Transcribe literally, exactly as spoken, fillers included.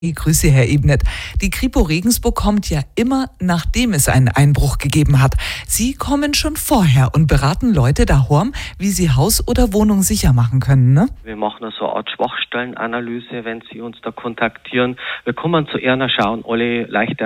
Grüße, Herr Ebnet. Die Kripo Regensburg kommt ja immer, nachdem es einen Einbruch gegeben hat. Sie kommen schon vorher und beraten Leute daheim, wie sie Haus oder Wohnung sicher machen können, ne? Wir machen so eine Art Schwachstellenanalyse, wenn Sie uns da kontaktieren. Wir kommen zu Ihnen schauen, alle leichter